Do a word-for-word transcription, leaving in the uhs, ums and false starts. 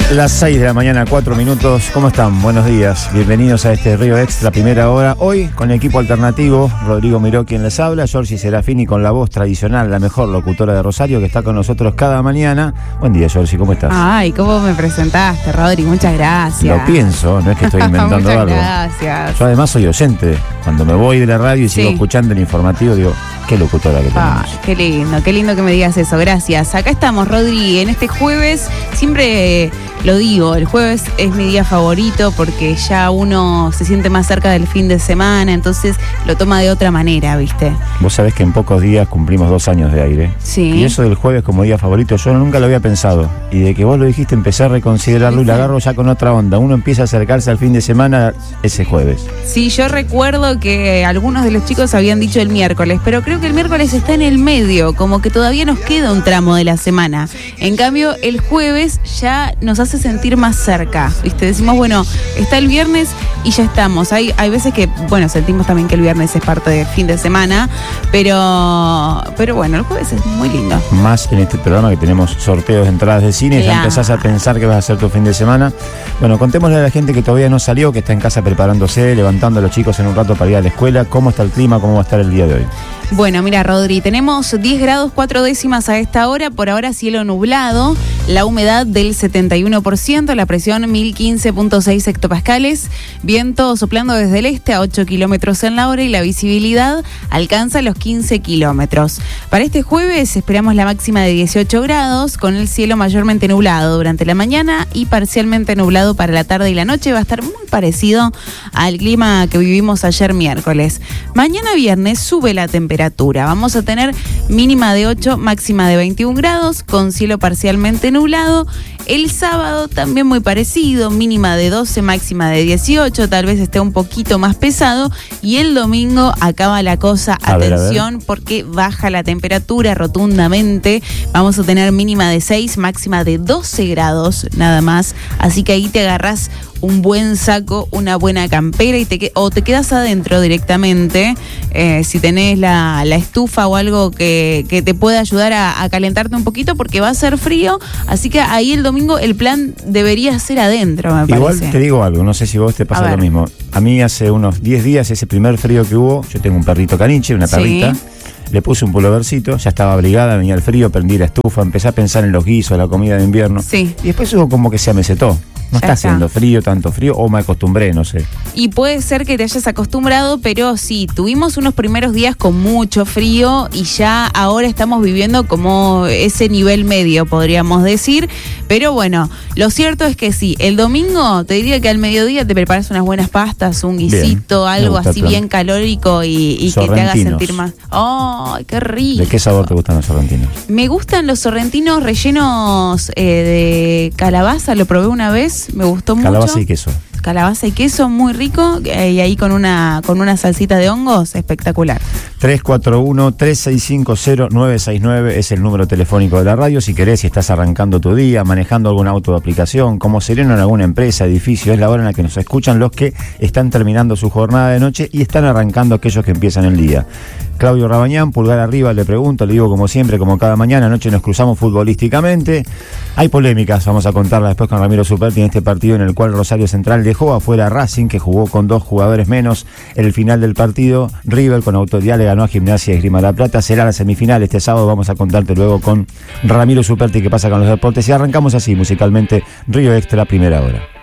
Las seis de la mañana, cuatro minutos. ¿Cómo están? Buenos días. Bienvenidos a este Río Extra, primera hora. Hoy, con el equipo alternativo, Rodrigo Miró quien les habla, Giorgi Serafini con la voz tradicional, la mejor locutora de Rosario, que está con nosotros cada mañana. Buen día, Giorgi, ¿cómo estás? Ay, ¿cómo me presentaste, Rodri? Muchas gracias. Lo pienso, no es que estoy inventando Muchas algo. gracias. Yo además soy oyente. Cuando me voy de la radio y sigo Sí. escuchando el informativo, digo, qué locutora que tenemos. Ay, qué lindo, qué lindo que me digas eso, gracias. Acá estamos, Rodri, en este jueves, siempre lo digo, el jueves es mi día favorito porque ya uno se siente más cerca del fin de semana, entonces lo toma de otra manera, ¿viste? Vos sabés que en pocos días cumplimos dos años de aire. Sí. Y eso del jueves como día favorito, yo nunca lo había pensado. Y de que vos lo dijiste, empecé a reconsiderarlo y lo agarro ya con otra onda. Uno empieza a acercarse al fin de semana ese jueves. Sí, yo recuerdo que algunos de los chicos habían dicho el miércoles, pero creo que el miércoles está en el medio, como que todavía nos queda un tramo de la semana. En cambio, el jueves ya nos hace sentir más cerca, ¿viste? Decimos, bueno, está el viernes y ya estamos. Hay, hay veces que, bueno, sentimos también que el viernes es parte del fin de semana, pero, pero bueno, el jueves es muy lindo. Más en este programa que tenemos sorteos de entradas de cine, Claro. ya empezás a pensar que vas a hacer tu fin de semana. Bueno, contémosle a la gente que todavía no salió, que está en casa preparándose, levantando a los chicos en un rato para ir a la escuela. ¿Cómo está el clima? ¿Cómo va a estar el día de hoy? Bueno, mira, Rodri, tenemos diez grados cuatro décimas a esta hora, por ahora cielo nublado, la humedad del setenta y uno por ciento, la presión mil quince punto seis hectopascales, viento soplando desde el este a ocho kilómetros en la hora y la visibilidad alcanza los quince kilómetros. Para este jueves esperamos la máxima de dieciocho grados, con el cielo mayormente nublado durante la mañana y parcialmente nublado para la tarde y la noche. Va a estar muy parecido al clima que vivimos ayer miércoles. Mañana viernes sube la temperatura. Vamos a tener mínima de ocho, máxima de veintiún grados, con cielo parcialmente nublado. El sábado también muy parecido, mínima de doce, máxima de dieciocho, tal vez esté un poquito más pesado. Y el domingo acaba la cosa, A ver, a atención, ver. porque baja la temperatura rotundamente. Vamos a tener mínima de seis, máxima de doce grados, nada más. Así que ahí te agarrás un buen saco, una buena campera y te que- o te quedas adentro directamente, eh, si tenés la, la estufa o algo que, que te pueda ayudar a, a calentarte un poquito, porque va a ser frío, así que ahí el domingo el plan debería ser adentro, me Igual parece. te digo algo, no sé si vos te A pasa ver. lo mismo. A mí hace unos diez días, ese primer frío que hubo, yo tengo un perrito caniche, una Sí. perrita, le puse un pullovercito, ya estaba abrigada, venía el frío, prendí la estufa, empecé a pensar en los guisos, la comida de invierno. Sí. Y después hubo como que se amesetó. No Ya está está. haciendo frío, tanto frío, o me acostumbré, no sé. Y puede ser que te hayas acostumbrado, pero sí, tuvimos unos primeros días con mucho frío y ya ahora estamos viviendo como ese nivel medio, podríamos decir. Pero bueno, lo cierto es que sí, el domingo te diría que al mediodía te preparas unas buenas pastas, un Bien, guisito, me algo gusta el así plan. bien calórico y, y que te haga Sorrentinos. sentir más. ¡Ay, qué rico! ¿De qué sabor te gustan los sorrentinos? Me gustan los sorrentinos rellenos eh, de calabaza, lo probé una vez, me gustó mucho. Calabaza y queso. Calabaza y queso, muy rico, eh, y ahí con una con una salsita de hongos, espectacular. tres cuatro uno, tres seis cinco cero, nueve seis nueve es el número telefónico de la radio. Si querés, si estás arrancando tu día, manejando algún auto de aplicación, como sereno en alguna empresa, edificio, es la hora en la que nos escuchan los que están terminando su jornada de noche y están arrancando aquellos que empiezan el día. Claudio Rabañán, pulgar arriba, le pregunto, le digo como siempre, como cada mañana, anoche nos cruzamos futbolísticamente. Hay polémicas, vamos a contarla después con Ramiro Superti en este partido en el cual Rosario Central dejó afuera a Racing, que jugó con dos jugadores menos en el final del partido. River con autoridad le ganó a Gimnasia y Esgrima La Plata. Será la semifinal este sábado, vamos a contarte luego con Ramiro Superti qué pasa con los deportes. Y arrancamos así, musicalmente, Río Extra, primera hora.